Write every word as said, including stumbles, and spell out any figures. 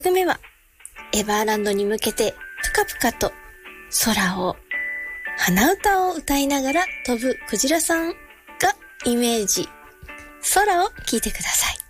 いちきょくめはエバーランドに向けてぷかぷかと空を鼻歌を歌いながら飛ぶクジラさんがイメージ、空を聞いてください。